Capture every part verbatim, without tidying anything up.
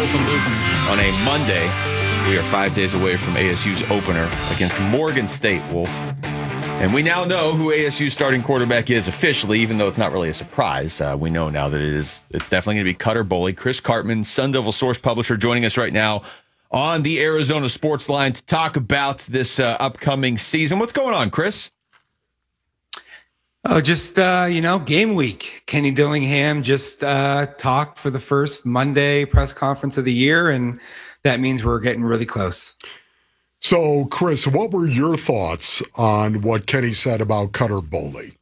Wolf and Luke on a Monday. We are five days away from A S U's opener against Morgan State, Wolf. And we now know who A S U's starting quarterback is officially, even though it's not really a surprise. Uh, we know now that it is. It's definitely going to be Cutter Boley. Chris Karpman, Sun Devil Source publisher, joining us right now on the Arizona Sports Line to talk about this uh, upcoming season. What's going on, Chris? Oh, just, uh, you know, game week. Kenny Dillingham just uh, talked for the first Monday press conference of the year, and that means we're getting really close. So, Chris, what were your thoughts on what Kenny said about Cutter Boley?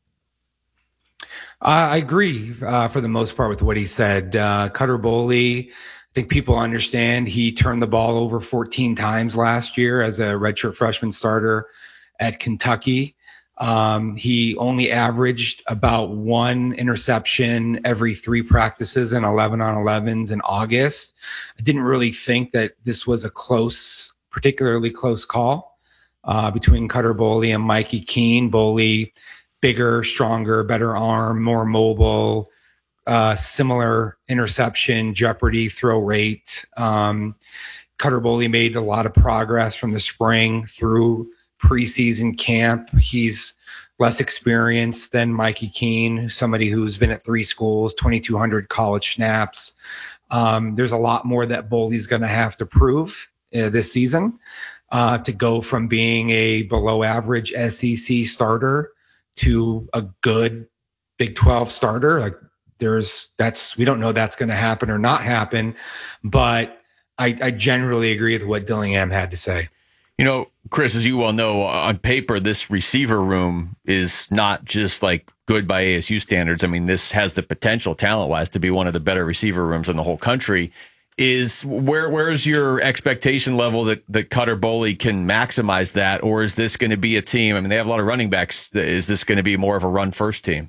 Uh, I agree uh, for the most part with what he said. Uh, Cutter Boley, I think people understand he turned the ball over fourteen times last year as a redshirt freshman starter at Kentucky. Um, he only averaged about one interception every three practices and eleven on elevens in August. I didn't really think that this was a close, particularly close call uh, between Cutter Boley and Mikey Keene. Boley, bigger, stronger, better arm, more mobile, uh, similar interception, jeopardy, throw rate. Um, Cutter Boley made a lot of progress from the spring through preseason camp. He's less experienced than Mikey Keene, somebody who's been at three schools, twenty-two hundred college snaps. Um, there's a lot more that Boley's going to have to prove uh, this season uh, to go from being a below average S E C starter to a good Big twelve starter. Like there's that's we don't know that's going to happen or not happen, but I, I generally agree with what Dillingham had to say. You know, Chris, as you well know, on paper, this receiver room is not just like good by A S U standards. I mean, this has the potential, talent-wise, to be one of the better receiver rooms in the whole country. Is where where's your expectation level that, that Cutter Boley can maximize that, or is this going to be a team? I mean, they have a lot of running backs. Is this going to be more of a run-first team?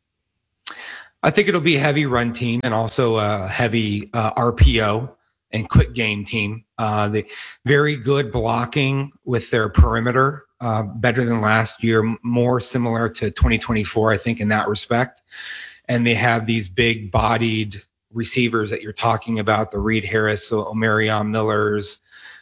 I think it'll be a heavy run team and also a heavy uh, R P O and quick game team. Uh, they very good blocking with their perimeter, uh, better than last year, more similar to twenty twenty-four, I think, in that respect. And they have these big bodied receivers that you're talking about, the Reed Harris, so Omarion Millers,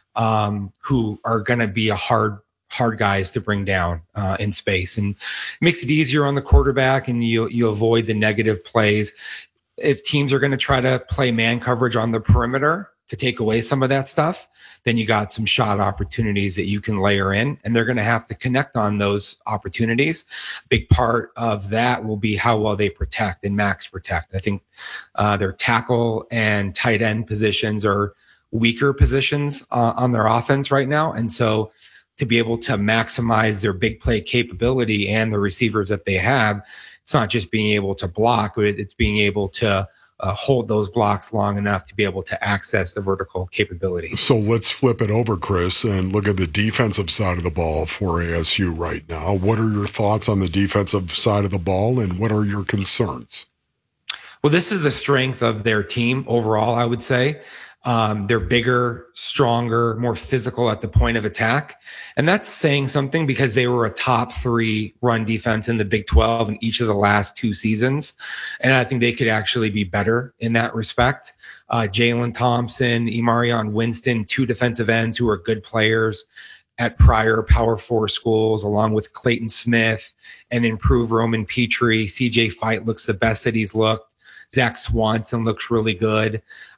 um, who are going to be a hard, hard guys to bring down uh, in space, and it makes it easier on the quarterback, and you you avoid the negative plays. If teams are going to try to play man coverage on the perimeter to take away some of that stuff, then you got some shot opportunities that you can layer in, and they're going to have to connect on those opportunities. A big part of that will be how well they protect and max protect. I think uh, their tackle and tight end positions are weaker positions uh, on their offense right now. And so to be able to maximize their big play capability and the receivers that they have, it's not just being able to block, but it's being able to Uh, hold those blocks long enough to be able to access the vertical capability. So let's flip it over, Chris, and look at the defensive side of the ball for A S U right now. What are your thoughts on the defensive side of the ball, and what are your concerns? Well, this is the strength of their team overall, I would say. Um, they're bigger, stronger, more physical at the point of attack. And that's saying something because they were a top three run defense in the Big twelve in each of the last two seasons. And I think they could actually be better in that respect. Uh, Jalen Thompson, Imarion Winston, two defensive ends who are good players at prior Power Four schools, along with Clayton Smith and improved Roman Petrie. C J Fight looks the best that he's looked. Zach Swanson looks really good.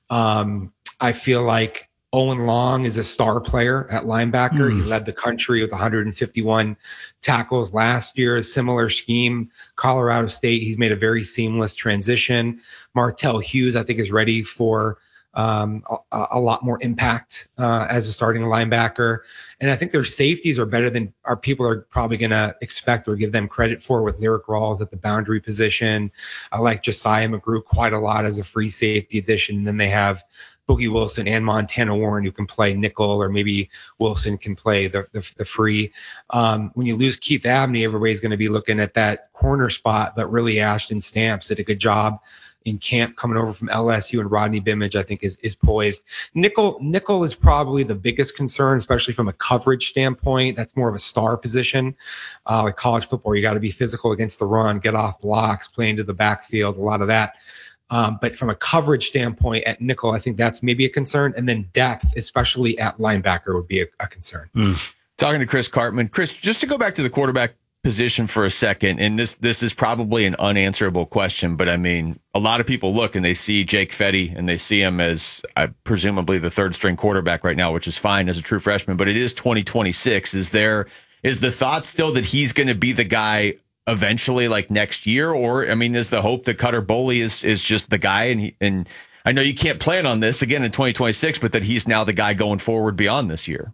Um, I feel like Owen Long is a star player at linebacker. Mm. He led the country with one hundred fifty-one tackles last year. A similar scheme, Colorado State. He's made a very seamless transition. Martell Hughes, I think, is ready for um, a, a lot more impact uh, as a starting linebacker. And I think their safeties are better than our people are probably going to expect or give them credit for, with Lyric Rawls at the boundary position. I like Josiah McGrew quite a lot as a free safety addition. And then they have Boogie Wilson and Montana Warren, who can play nickel, or maybe Wilson can play the the, the free. Um, when you lose Keith Abney, everybody's going to be looking at that corner spot, but really Ashton Stamps did a good job in camp coming over from L S U, and Rodney Bimage, I think, is is poised. Nickel nickel is probably the biggest concern, especially from a coverage standpoint. That's more of a star position. Uh, like college football, you got to be physical against the run, get off blocks, play into the backfield, a lot of that. Um, but from a coverage standpoint at nickel, I think that's maybe a concern. And then depth, especially at linebacker, would be a, a concern. Mm. Talking to Chris Karpman. Chris, just to go back to the quarterback position for a second, and this this is probably an unanswerable question, but I mean, a lot of people look and they see Jake Fetty and they see him as uh, presumably the third string quarterback right now, which is fine as a true freshman, but it is twenty twenty-six. Is there is the thought still that he's going to be the guy eventually, like next year? Or, I mean, is the hope that Cutter Boley is is just the guy? And he, and I know you can't plan on this again in twenty twenty-six, but that he's now the guy going forward beyond this year?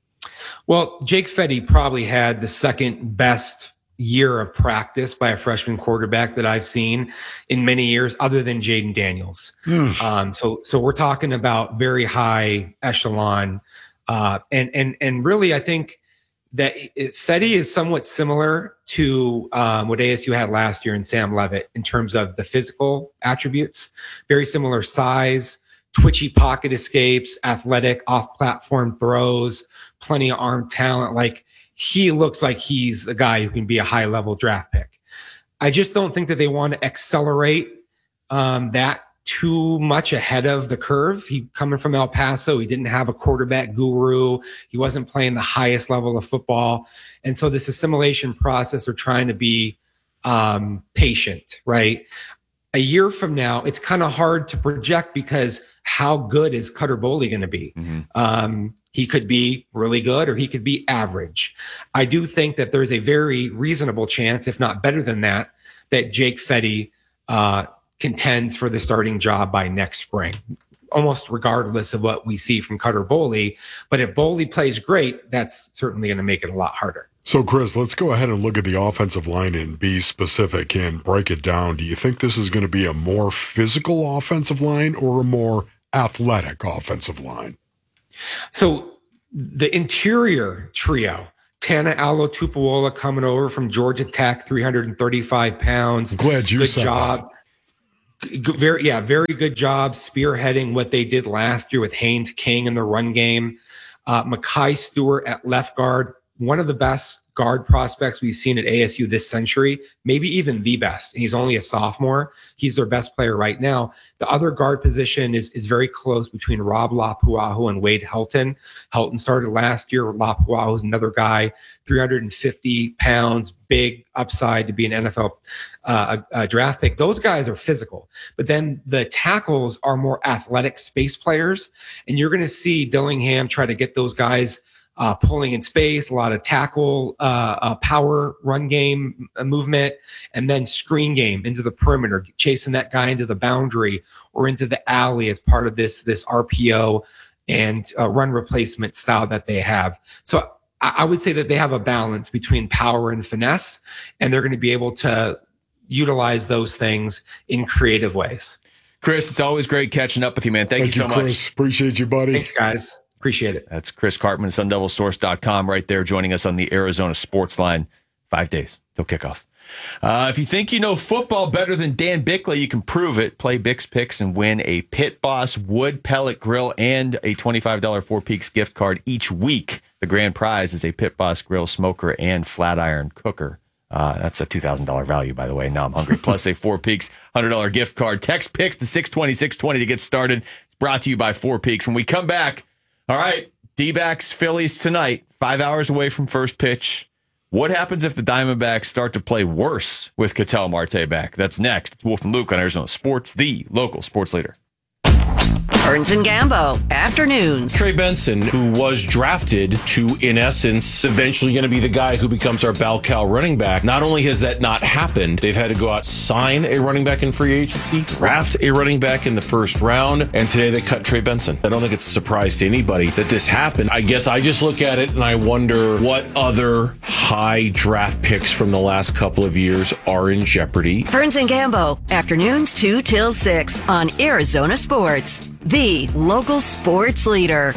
Well, Jake Fetty probably had the second best year of practice by a freshman quarterback that I've seen in many years, other than Jaden Daniels. Mm. Um, so, so we're talking about very high echelon, uh, and and and really, I think that it, Fetty is somewhat similar to um, what A S U had last year in Sam Levitt in terms of the physical attributes. Very similar size, twitchy pocket escapes, athletic off-platform throws, plenty of arm talent. Like, he looks like he's a guy who can be a high-level draft pick. I just don't think that they want to accelerate um, that too much ahead of the curve. He coming from El Paso, he didn't have a quarterback guru. He wasn't playing the highest level of football. And so this assimilation process, are trying to be um, patient, right? A year from now, it's kind of hard to project, because how good is Cutter Boley going to be? Mm-hmm. Um, he could be really good, or he could be average. I do think that there's a very reasonable chance, if not better than that, that Jake Fetty uh, contends for the starting job by next spring, almost regardless of what we see from Cutter Boley. But if Boley plays great, that's certainly going to make it a lot harder. So, Chris, let's go ahead and look at the offensive line and be specific and break it down. Do you think this is going to be a more physical offensive line or a more athletic offensive line? So the interior trio, Tana Alo-Tupuola coming over from Georgia Tech, three hundred thirty-five pounds. I'm glad you good said job. That. Very, yeah, very good job spearheading what they did last year with Haynes King in the run game. Uh, Mekhi Stewart at left guard, one of the best guard prospects we've seen at A S U this century, maybe even the best. He's only a sophomore. He's their best player right now. The other guard position is, is very close between Rob Lapuaho and Wade Helton. Helton started last year. Lapuaho is another guy, three hundred fifty pounds, big upside to be an N F L uh, a, a draft pick. Those guys are physical, but then the tackles are more athletic space players. And you're going to see Dillingham try to get those guys Uh, pulling in space, a lot of tackle, uh, uh, power, run game uh, movement, and then screen game into the perimeter, chasing that guy into the boundary or into the alley as part of this, this R P O and uh, run replacement style that they have. So I, I would say that they have a balance between power and finesse, and they're going to be able to utilize those things in creative ways. Chris, it's always great catching up with you, man. Thank, Thank you so you, Chris. much. Appreciate you, buddy. Thanks, guys. Appreciate it. That's Chris Karpman, sun devil source dot com, right there, joining us on the Arizona Sports Line. Five days till kickoff. Uh, if you think you know football better than Dan Bickley, you can prove it. Play Bix Picks and win a Pit Boss wood pellet grill and a twenty-five dollars Four Peaks gift card each week. The grand prize is a Pit Boss grill, smoker, and flat iron cooker. Uh, that's a two thousand dollars value, by the way. Now I'm hungry. Plus a Four Peaks one hundred dollars gift card. Text Picks to six twenty, six twenty to get started. It's brought to you by Four Peaks. When we come back, all right, D-backs, Phillies tonight, five hours away from first pitch. What happens if the Diamondbacks start to play worse with Ketel Marte back? That's next. It's Wolf and Luke on Arizona Sports, the local sports leader. Burns and Gambo, afternoons. Trey Benson, who was drafted to, in essence, eventually going to be the guy who becomes our bell cow running back. Not only has that not happened, they've had to go out, sign a running back in free agency, draft a running back in the first round, and today they cut Trey Benson. I don't think it's a surprise to anybody that this happened. I guess I just look at it and I wonder what other high draft picks from the last couple of years are in jeopardy. Burns and Gambo, afternoons two till six on Arizona Sports, the local sports leader.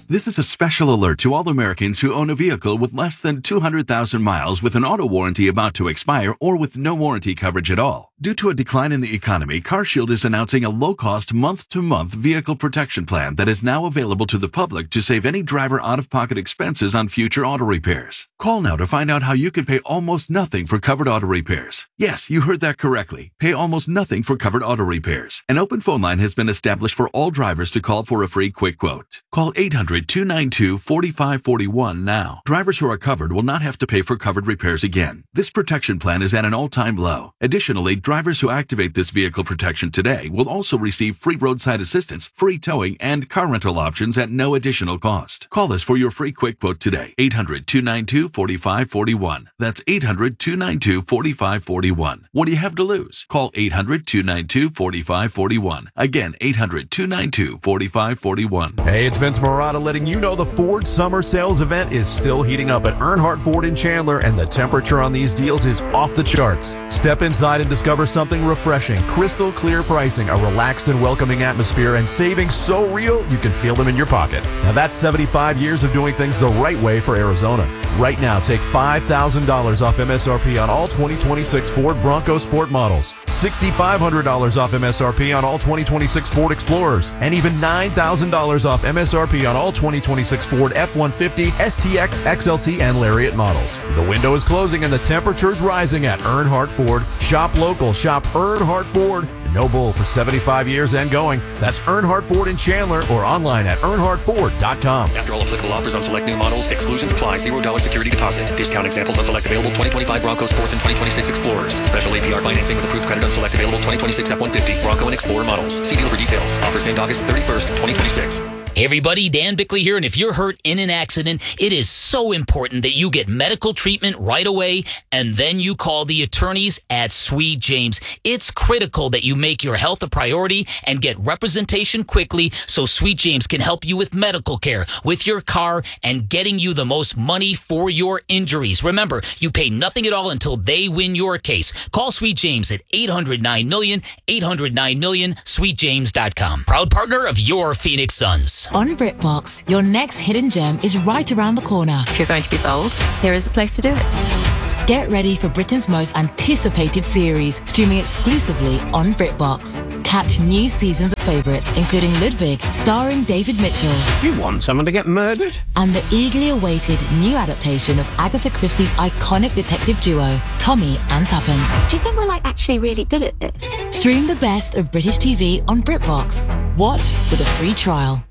This is a special alert to all Americans who own a vehicle with less than two hundred thousand miles with an auto warranty about to expire or with no warranty coverage at all. Due to a decline in the economy, CarShield is announcing a low-cost month-to-month vehicle protection plan that is now available to the public to save any driver out-of-pocket expenses on future auto repairs. Call now to find out how you can pay almost nothing for covered auto repairs. Yes, you heard that correctly. Pay almost nothing for covered auto repairs. An open phone line has been established for all drivers to call for a free quick quote. Call eight hundred, two nine two, four five four one now. Drivers who are covered will not have to pay for covered repairs again. This protection plan is at an all-time low. Additionally, drivers who activate this vehicle protection today will also receive free roadside assistance, free towing, and car rental options at no additional cost. Call us for your free quick quote today. eight hundred, two nine two, four five four one. That's eight hundred, two nine two, four five four one. What do you have to lose? Call eight hundred, two nine two, four five four one. Again, eight hundred, two nine two, four five four one. Hey, it's Vince Morata letting you know the Ford Summer Sales event is still heating up at Earnhardt Ford in Chandler, and the temperature on these deals is off the charts. Step inside and discover something refreshing, crystal clear pricing, a relaxed and welcoming atmosphere, and savings so real you can feel them in your pocket. Now that's seventy-five years of doing things the right way for Arizona. Right now, take five thousand dollars off M S R P on all twenty twenty-six Ford Bronco Sport models, six thousand five hundred dollars off M S R P on all twenty twenty-six Ford Explorers, and even nine thousand dollars off M S R P on all twenty twenty-six Ford F one fifty, S T X, X L T, and Lariat models. The window is closing and the temperature is rising at Earnhardt Ford. Shop local, shop Earnhardt Ford. No bull for seventy-five years and going. That's Earnhardt Ford in Chandler or online at earnhardt ford dot com. After all applicable offers on select new models, exclusions apply. zero dollars security deposit. Discount examples on select available twenty twenty-five Bronco Sports and twenty twenty-six Explorers. Special A P R financing with approved credit on select available twenty twenty-six F one fifty Bronco and Explorer models. See dealer for details. Offers end August thirty-first, twenty twenty-six. Hey everybody, Dan Bickley here, and if you're hurt in an accident, it is so important that you get medical treatment right away, and then you call the attorneys at Sweet James. It's critical that you make your health a priority and get representation quickly so Sweet James can help you with medical care, with your car, and getting you the most money for your injuries. Remember, you pay nothing at all until they win your case. Call Sweet James at eight hundred nine million, eight hundred nine million, sweet james dot com. Proud partner of your Phoenix Suns. On BritBox, your next hidden gem is right around the corner. If you're going to be bold, here is the place to do it. Get ready for Britain's most anticipated series, streaming exclusively on BritBox. Catch new seasons of favourites, including Ludwig, starring David Mitchell. You want someone to get murdered? And the eagerly awaited new adaptation of Agatha Christie's iconic detective duo, Tommy and Tuppence. Do you think we're like actually really good at this? Stream the best of British T V on BritBox. Watch with a free trial.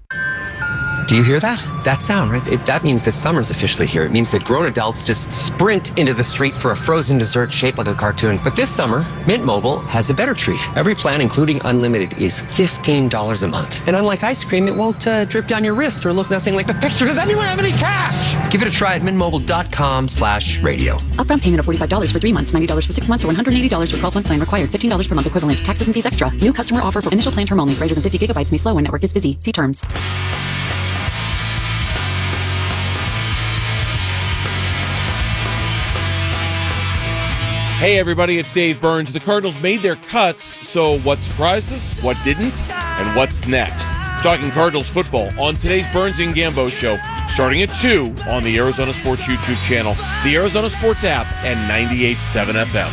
Do you hear that? That sound, right? It, that means that summer's officially here. It means that grown adults just sprint into the street for a frozen dessert shaped like a cartoon. But this summer, Mint Mobile has a better treat. Every plan, including unlimited, is fifteen dollars a month. And unlike ice cream, it won't uh, drip down your wrist or look nothing like the picture. Does anyone have any cash? Give it a try at mintmobile.com slash radio. Upfront payment of forty-five dollars for three months, ninety dollars for six months, or one hundred eighty dollars for twelve-month plan required. fifteen dollars per month equivalent. Taxes and fees extra. New customer offer for initial plan term only. Greater than fifty gigabytes may slow when network is busy. See terms. Hey everybody, it's Dave Burns. The Cardinals made their cuts, so what surprised us, what didn't, and what's next? Talking Cardinals football on today's Burns and Gambo show, starting at two on the Arizona Sports YouTube channel, the Arizona Sports app, and ninety-eight point seven F M.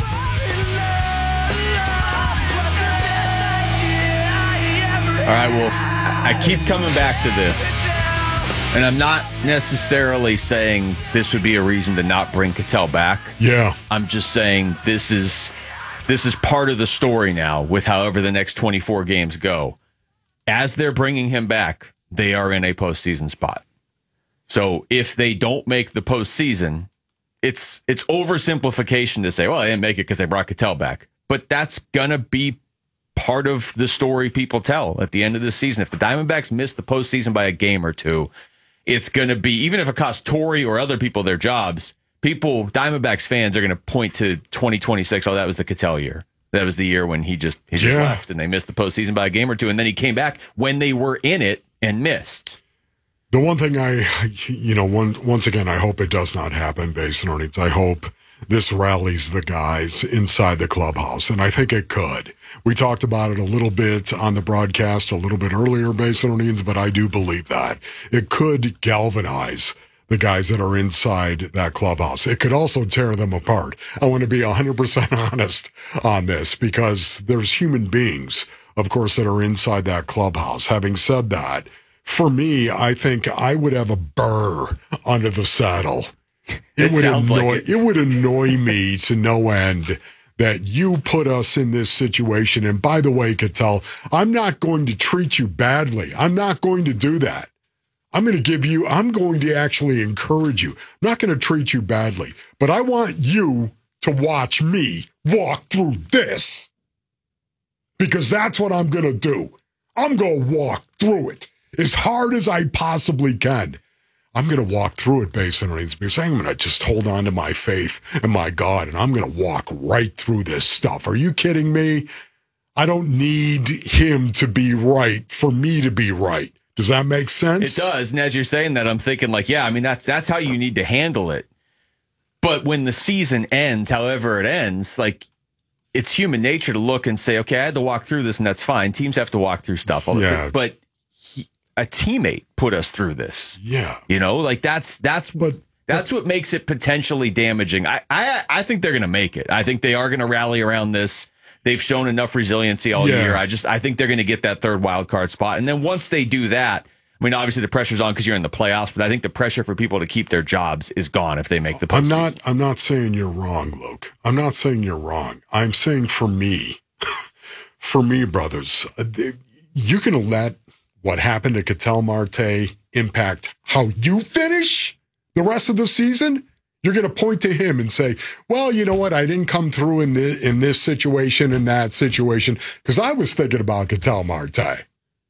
All right, Wolf, I keep coming back to this. And I'm not necessarily saying this would be a reason to not bring Cattell back. Yeah. I'm just saying this is this is part of the story now with however the next twenty-four games go. As they're bringing him back, they are in a postseason spot. So if they don't make the postseason, it's it's oversimplification to say, well, they didn't make it because they brought Cattell back. But that's going to be part of the story people tell at the end of the season. If the Diamondbacks miss the postseason by a game or two, it's going to be, even if it costs Torrey or other people their jobs, people, Diamondbacks fans are going to point to twenty twenty-six. Oh, that was the Cattell year. That was the year when he just, he just yeah. left and they missed the postseason by a game or two. And then he came back when they were in it and missed. The one thing I, you know, one, once again, I hope it does not happen based on it. I hope this rallies the guys inside the clubhouse, and I think it could. We talked about it a little bit on the broadcast a little bit earlier, Basin O'Neans, but I do believe that it could galvanize the guys that are inside that clubhouse. It could also tear them apart. I want to be one hundred percent honest on this because there's human beings, of course, that are inside that clubhouse. Having said that, for me, I think I would have a burr under the saddle. It, It would sounds like annoy it. it would annoy me to no end that you put us in this situation. And by the way, Cattell, I'm not going to treat you badly. I'm not going to do that. I'm going to give you, I'm going to actually encourage you. I'm not going to treat you badly, but I want you to watch me walk through this because that's what I'm going to do. I'm going to walk through it as hard as I possibly can. I'm going to walk through it, Basin Reigns, because I'm going to just hold on to my faith and my God, and I'm going to walk right through this stuff. Are you kidding me? I don't need him to be right for me to be right. Does that make sense? It does. And as you're saying that, I'm thinking like, yeah, I mean, that's that's how you need to handle it. But when the season ends, however it ends, like it's human nature to look and say, okay, I had to walk through this and that's fine. Teams have to walk through stuff. All Yeah. But he, a teammate put us through this. Yeah. You know, like that's that's what that's what makes it potentially damaging. I I, I think they're going to make it. I think they are going to rally around this. They've shown enough resiliency all Yeah. year. I just I think they're going to get that third wild card spot. And then once they do that, I mean, obviously the pressure's on because you're in the playoffs, but I think the pressure for people to keep their jobs is gone if they make the postseason. I'm not I'm not saying you're wrong, Luke. I'm not saying you're wrong. I'm saying for me, for me, brothers, uh, you're going to let what happened to Ketel Marte impact how you finish the rest of the season? You're going to point to him and say, well, you know what? I didn't come through in this, in this situation, in that situation, because I was thinking about Ketel Marte.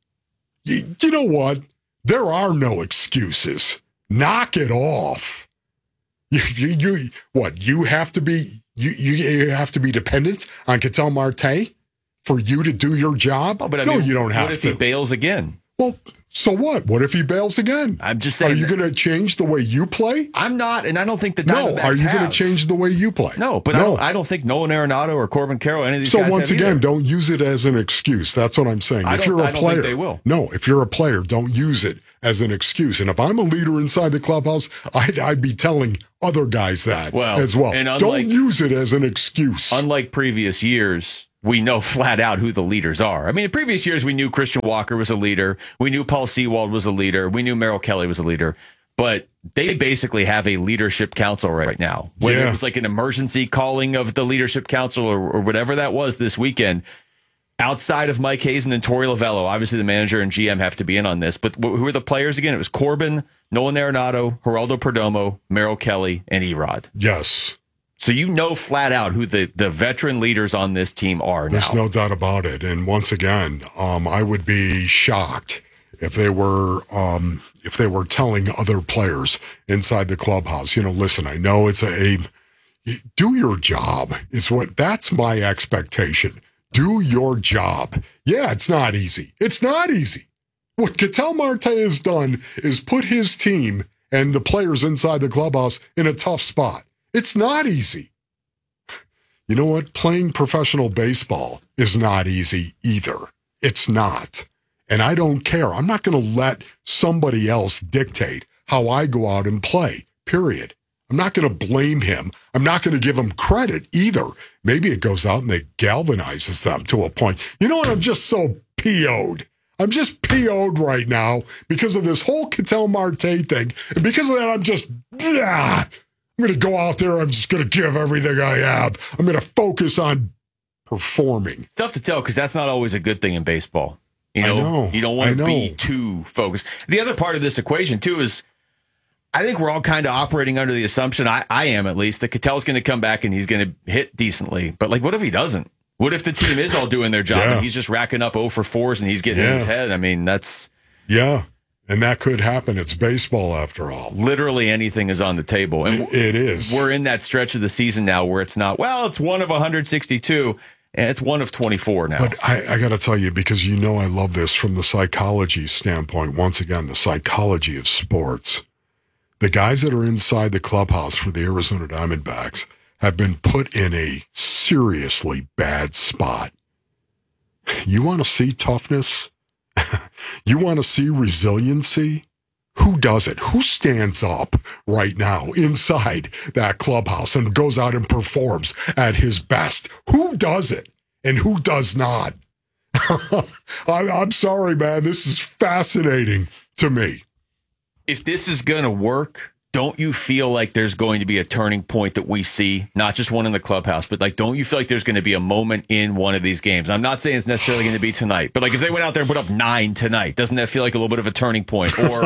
You, you know what? There are no excuses. Knock it off. You, you, you what? You have to be you, you have to be dependent on Ketel Marte for you to do your job. Oh, but I no, mean, you don't have what if to. he bails again? Well, so what? What if he bails again? I'm just saying. Are you going to change the way you play? I'm not, and I don't think the No. Diamondbacks Are you going have. to change the way you play? No, but I, don't, I don't think Nolan Arenado or Corbin Carroll, any of these So guys once have again, either. don't use it as an excuse. That's what I'm saying. I if don't- you're a I don't player, think they will. No, if you're a player, don't use it as an excuse. And if I'm a leader inside the clubhouse, I'd, I'd be telling other guys that Well, as well. and Don't unlike- use it as an excuse. Unlike previous years, we know flat out who the leaders are. I mean, in previous years, we knew Christian Walker was a leader. We knew Paul Sewald was a leader. We knew Merrill Kelly was a leader. But they basically have a leadership council right now. Whether Yeah. it was like an emergency calling of the leadership council or, or whatever that was this weekend, outside of Mike Hazen and Torey Lovello, obviously the manager and G M have to be in on this. But wh- who are the players again? It was Corbin, Nolan Arenado, Geraldo Perdomo, Merrill Kelly, and Erod. Yes. So you know flat out who the, the veteran leaders on this team are There's now. no doubt about it. And once again, um, I would be shocked if they were um, if they were telling other players inside the clubhouse, you know, listen, I know it's a, a do your job is what that's my expectation. Do your job. Yeah, it's not easy. It's not easy. What Ketel Marte has done is put his team and the players inside the clubhouse in a tough spot. It's not easy. You know what? Playing professional baseball is not easy either. It's not. And I don't care. I'm not going to let somebody else dictate how I go out and play, period. I'm not going to blame him. I'm not going to give him credit either. Maybe it goes out and it galvanizes them to a point. You know what? I'm just so P O'd. I'm just P O'd right now because of this whole Ketel Marte thing. And because of that, I'm just, ah, I'm going to go out there. I'm just going to give everything I have. I'm going to focus on performing. It's tough to tell because that's not always a good thing in baseball. You know, I know. you don't want I to know. be too focused. The other part of this equation, too, is I think we're all kind of operating under the assumption, I, I am at least, that Ketel's going to come back and he's going to hit decently. But, like, what if he doesn't? What if the team is all doing their job Yeah. and he's just racking up oh for fours and he's getting in Yeah. his head? I mean, that's Yeah. And that could happen. It's baseball after all. literally anything is on the table. And It- it is. We're in that stretch of the season now where it's not, well, it's one of one hundred sixty-two and it's one of twenty-four now. But I, I got to tell you, because you know I love this from the psychology standpoint. Once again, the psychology of sports. The guys that are inside the clubhouse for the Arizona Diamondbacks have been put in a seriously bad spot. You want to see toughness? You want to see resiliency? Who does it? Who stands up right now inside that clubhouse and goes out and performs at his best? Who does it and who does not? I, I'm sorry, man. This is fascinating to me. If this is going to work, don't you feel like there's going to be a turning point that we see, not just one in the clubhouse, but like, don't you feel like there's going to be a moment in one of these games? I'm not saying it's necessarily going to be tonight, but like if they went out there and put up nine tonight, doesn't that feel like a little bit of a turning point? Or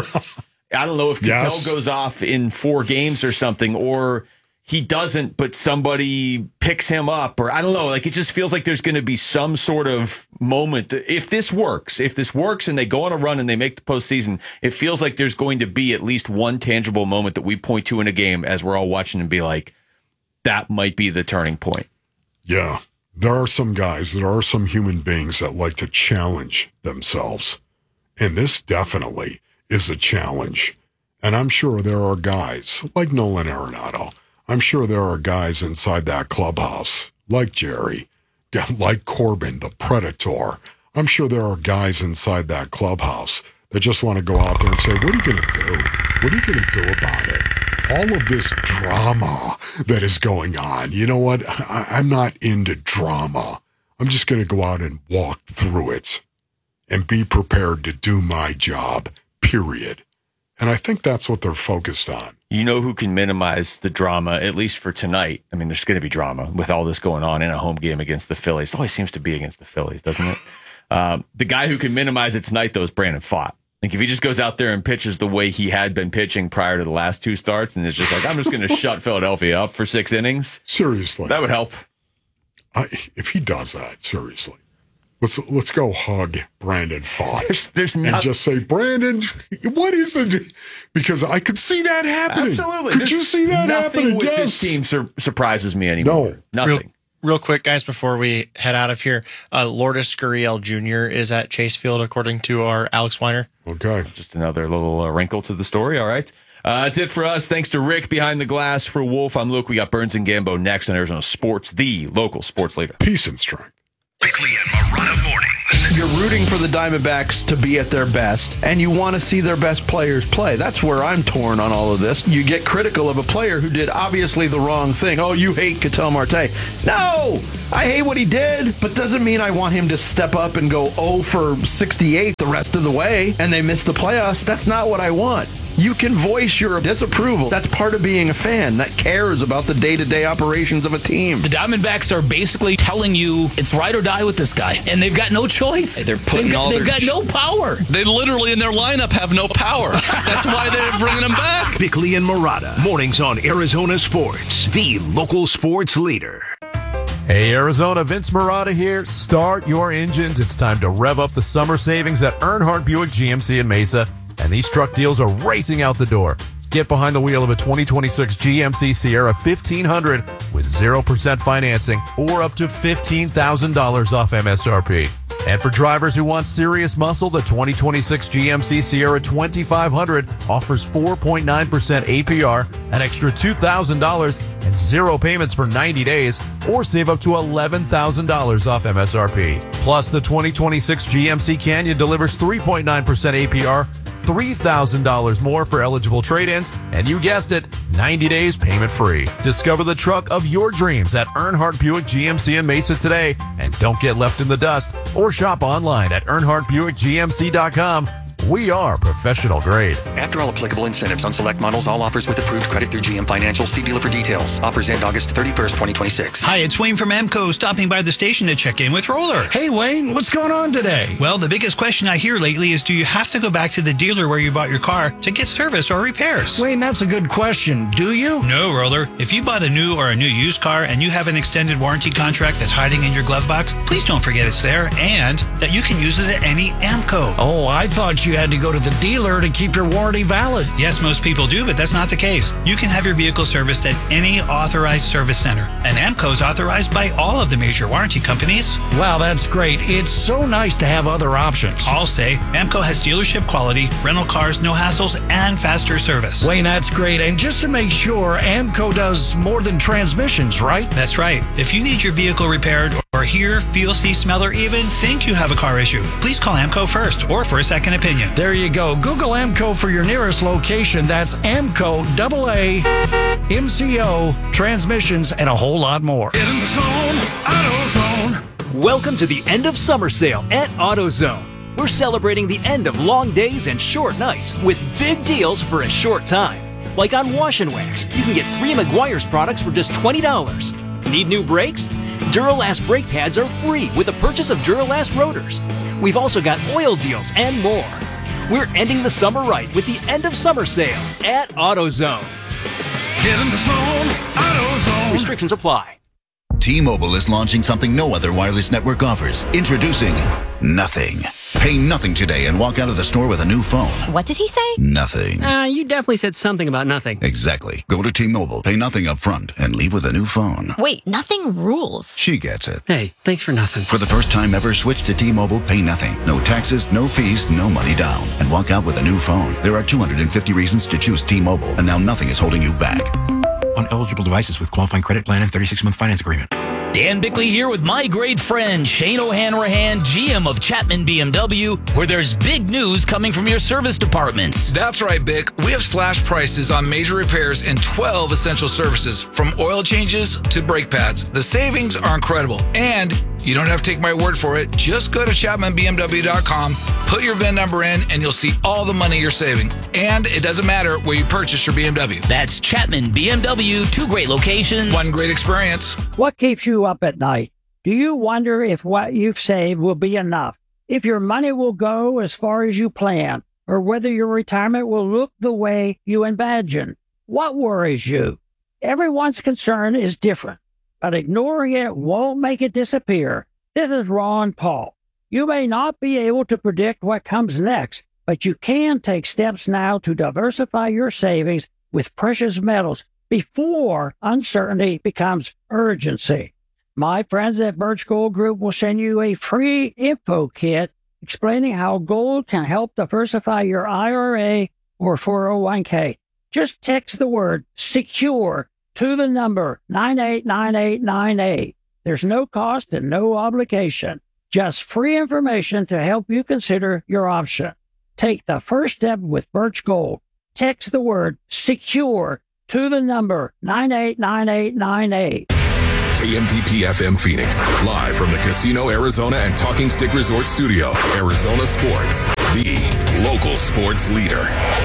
I don't know if Cattell yes. goes off in four games or something, or he doesn't, but somebody picks him up, or I don't know. Like it just feels like there's going to be some sort of moment that if this works, if this works and they go on a run and they make the postseason, it feels like there's going to be at least one tangible moment that we point to in a game as we're all watching and be like, that might be the turning point. Yeah, there are some guys, there are some human beings that like to challenge themselves. And this definitely is a challenge. And I'm sure there are guys like Nolan Arenado. I'm sure there are guys inside that clubhouse, like Jerry, like Corbin, the Predator. I'm sure there are guys inside that clubhouse that just want to go out there and say, what are you going to do? What are you going to do about it? All of this drama that is going on. You know what? I, I'm not into drama. I'm just going to go out and walk through it and be prepared to do my job, period. And I think that's what they're focused on. You know who can minimize the drama, at least for tonight? I mean, there's going to be drama with all this going on in a home game against the Phillies. It always seems to be against the Phillies, doesn't it? Um, the guy who can minimize it tonight, though, is Brandon Pfaadt. Like, if he just goes out there and pitches the way he had been pitching prior to the last two starts, and it's just like, I'm just going to shut Philadelphia up for six innings. Seriously. That would help. I, if he does that, seriously. Let's let's go hug Brandon Pfaadt there's, there's and not, just say, Brandon, what is it? Because I could see that happening. Absolutely. Could there's you see that nothing happening? with Yes. this team sur- surprises me anymore. No. Nothing. Real, real quick, guys, before we head out of here, uh, Lourdes Gurriel Junior is at Chase Field, according to our Alex Weiner. Okay. Just another little uh, wrinkle to the story. All right. Uh, that's it for us. Thanks to Rick behind the glass. For Wolf, I'm Luke. We got Burns and Gambo next on Arizona Sports, the local sports leader. Peace and strength. Bickley and Marotta mornings. You're rooting for the Diamondbacks to be at their best, and you want to see their best players play. That's where I'm torn on all of this. You get critical of a player who did obviously the wrong thing. Oh, you hate Ketel Marte. No! I hate what he did, but doesn't mean I want him to step up and go oh for sixty-eight the rest of the way, and they miss the playoffs. That's not what I want. You can voice your disapproval. That's part of being a fan that cares about the day-to-day operations of a team. The Diamondbacks are basically telling you it's ride or die with this guy, and they've got no choice. They're putting they've got, all they've their got no power. They literally in their lineup have no power. That's why they're bringing them back. Bickley and Marotta, mornings on Arizona Sports, the local sports leader. Hey Arizona, Vince Marotta here. Start your engines. It's time to rev up the summer savings at Earnhardt Buick G M C in Mesa. And these truck deals are racing out the door. Get behind the wheel of a twenty twenty-six G M C Sierra fifteen hundred with zero percent financing or up to fifteen thousand dollars off M S R P. And for drivers who want serious muscle, the twenty twenty-six G M C Sierra twenty-five hundred offers four point nine percent A P R, an extra two thousand dollars, and zero payments for ninety days, or save up to eleven thousand dollars off M S R P. Plus, the twenty twenty-six G M C Canyon delivers three point nine percent A P R, three thousand dollars more for eligible trade-ins, and you guessed it, ninety days payment free. Discover the truck of your dreams at Earnhardt Buick G M C in Mesa today, and don't get left in the dust, or shop online at earnhardt buick g m c dot com. We are professional grade. After all applicable incentives on select models, all offers with approved credit through G M Financial. See dealer for details. Offers end August thirty-first, twenty twenty-six. Hi, it's Wayne from AMCO, stopping by the station to check in with Roller. Hey, Wayne, what's going on today? Well, the biggest question I hear lately is, do you have to go back to the dealer where you bought your car to get service or repairs? Wayne, that's a good question. Do you? No, Roller. If you bought a new or a new used car and you have an extended warranty contract that's hiding in your glove box, please don't forget it's there and that you can use it at any AMCO. Oh, I thought you had to go to the dealer to keep your warranty valid. Yes, most people do, but that's not the case. You can have your vehicle serviced at any authorized service center, and AMCO is authorized by all of the major warranty companies. Wow, that's great. It's so nice to have other options. I'll say AMCO has dealership quality, rental cars, no hassles, and faster service. Wayne, that's great. And just to make sure, AMCO does more than transmissions, right? That's right. If you need your vehicle repaired or hear, feel, see, smell, or even think you have a car issue, please call AMCO first or for a second opinion. There you go. Google AMCO for your nearest location. That's AMCO, double A, M C O, transmissions, and a whole lot more. Get in the zone, AutoZone. Welcome to the end of summer sale at AutoZone. We're celebrating the end of long days and short nights with big deals for a short time. Like on Wash and Wax, you can get three Meguiar's products for just twenty dollars. Need new brakes? Duralast brake pads are free with the purchase of Duralast rotors. We've also got oil deals and more. We're ending the summer right with the end of summer sale at AutoZone. Get in the zone, AutoZone. Restrictions apply. T-Mobile is launching something no other wireless network offers. Introducing Nothing. Pay nothing today and walk out of the store with a new phone. What did he say? Nothing. Uh, you definitely said something about nothing. Exactly. Go to T-Mobile, pay nothing up front, and leave with a new phone. Wait, nothing rules. She gets it. Hey, thanks for nothing. For the first time ever, switch to T-Mobile, pay nothing. No taxes, no fees, no money down. And walk out with a new phone. There are two hundred fifty reasons to choose T-Mobile, and now nothing is holding you back. On eligible devices with qualifying credit plan and thirty-six month finance agreement. Dan Bickley here with my great friend Shane O'Hanrahan, G M of Chapman B M W, where there's big news coming from your service departments. That's right, Bick. We have slash prices on major repairs and twelve essential services, from oil changes to brake pads. The savings are incredible, and you don't have to take my word for it. Just go to Chapman B M W dot com, put your V I N number in, and you'll see all the money you're saving. And it doesn't matter where you purchase your B M W. That's Chapman B M W, two great locations. One great experience. What keeps you up at night? Do you wonder if what you've saved will be enough? If your money will go as far as you plan? Or whether your retirement will look the way you imagine? What worries you? Everyone's concern is different, but ignoring it won't make it disappear. This is Ron Paul. You may not be able to predict what comes next, but you can take steps now to diversify your savings with precious metals before uncertainty becomes urgency. My friends at Birch Gold Group will send you a free info kit explaining how gold can help diversify your I R A or four oh one k. Just text the word SECURE to the number nine eight nine eight nine eight. There's no cost and no obligation. Just free information to help you consider your option. Take the first step with Birch Gold. Text the word SECURE to the number nine eight nine eight nine eight. K M V P F M Phoenix, live from the Casino Arizona and Talking Stick Resort Studio. Arizona Sports, the local sports leader.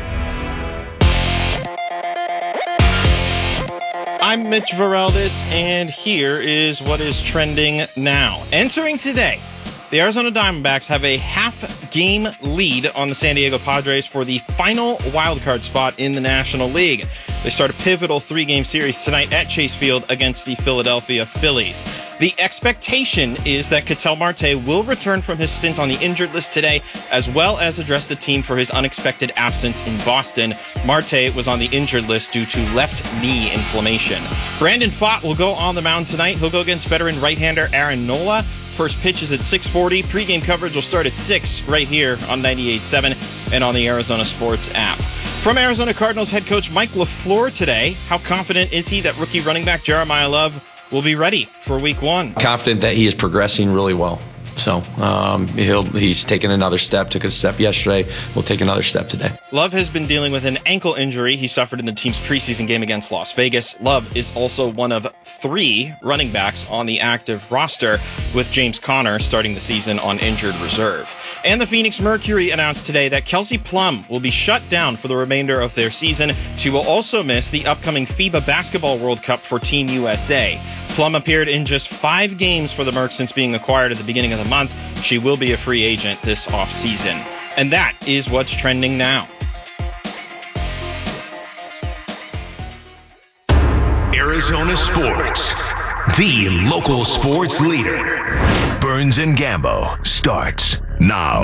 I'm Mitch Vareldis, and here is what is trending now. Entering today, the Arizona Diamondbacks have a half-game lead on the San Diego Padres for the final wildcard spot in the National League. They start a pivotal three-game series tonight at Chase Field against the Philadelphia Phillies. The expectation is that Ketel Marte will return from his stint on the injured list today, as well as address the team for his unexpected absence in Boston. Marte was on the injured list due to left knee inflammation. Brandon Pfaadt will go on the mound tonight. He'll go against veteran right-hander Aaron Nola. First pitch is at six forty. Pre-game coverage will start at six right here on ninety-eight point seven and on the Arizona Sports app. From Arizona Cardinals head coach Mike LaFleur today, how confident is he that rookie running back Jeremiah Love will be ready for week one? Confident that he is progressing really well. So um, he'll he's taken another step, took a step yesterday, will take another step today. Love has been dealing with an ankle injury he suffered in the team's preseason game against Las Vegas. Love is also one of three running backs on the active roster, with James Conner starting the season on injured reserve. And the Phoenix Mercury announced today that Kelsey Plum will be shut down for the remainder of their season. She will also miss the upcoming FIBA Basketball World Cup for Team U S A. Plum appeared in just five games for the Mercs since being acquired at the beginning of the month. She will be a free agent this offseason. And that is what's trending now. Arizona Sports, the local sports leader. Burns and Gambo starts now.